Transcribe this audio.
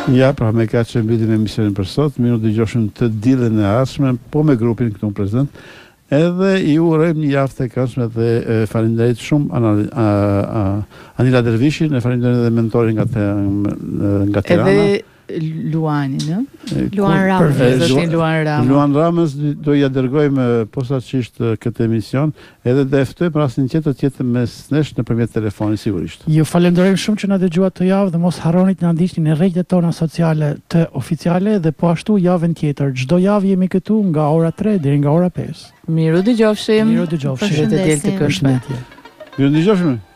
Ja, pra me ka që mbitim emisionin për sot, miru dëgjoshim të diellën e ardhshme, po me grupin këtu prezant. Edhe ju urojmë një javë të këndshme dhe faleminderit shumë Anila Dervishin, e faleminderit edhe mentorin nga Tirana. Edhe Luanin, Luan Ramës. Luan Ramës do ja dërgojmë posaçërisht këtë emision, edhe do e ftojmë rastin tjetër mes nesh nëpërmjet telefonit sigurisht. Ju falenderojmë shumë që na dëgjuat të javë dhe mos harroni të na ndiqni në rrjetet tona sociale të oficiale dhe po ashtu javën tjetër. Çdo javë jemi këtu nga ora 3 deri nga ora 5. Miru dëgjofshim. Miru dëgjofshim. Përshëndetje të këndshme. Miru dëgjofshim.